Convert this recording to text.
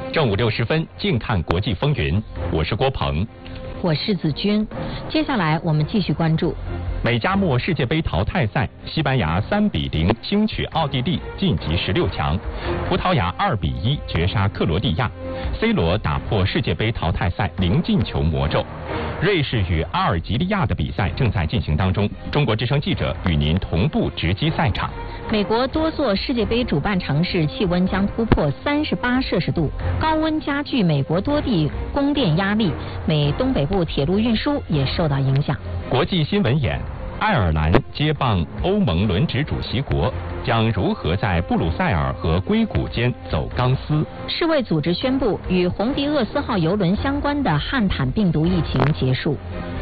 正午6时分，静看国际风云，我是郭鹏， 我是子君。接下来我们继续关注美加墨世界杯淘汰赛，西班牙3-0轻取奥地利晋级16强，葡萄牙2-1绝杀克罗地亚 ，C 罗打破世界杯淘汰赛0进球魔咒。瑞士与阿尔及利亚的比赛正在进行当中，中国之声记者与您同步直击赛场。 美国多座世界杯主办城市气温将突破38摄氏度，高温加剧美国多地供电压力，美东北部铁路运输也受到影响。 国际新闻眼：爱尔兰接棒欧盟轮值主席国，将如何在布鲁塞尔和硅谷间走钢丝？ 世卫组织宣布与红迪厄斯号邮轮相关的汉坦病毒疫情结束。